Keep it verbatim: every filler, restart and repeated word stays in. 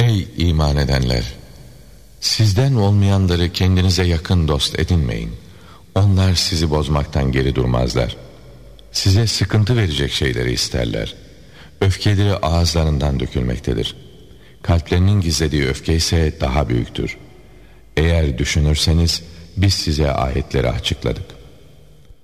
Ey iman edenler! Sizden olmayanları kendinize yakın dost edinmeyin. Onlar sizi bozmaktan geri durmazlar. Size sıkıntı verecek şeyleri isterler. Öfkeleri ağızlarından dökülmektedir. Kalplerinin gizlediği öfke ise daha büyüktür. Eğer düşünürseniz biz size ayetleri açıkladık.